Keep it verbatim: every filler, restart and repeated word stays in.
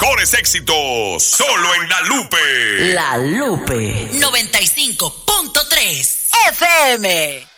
mejores éxitos. Solo en La Lupe. La Lupe. noventa y cinco punto tres F M.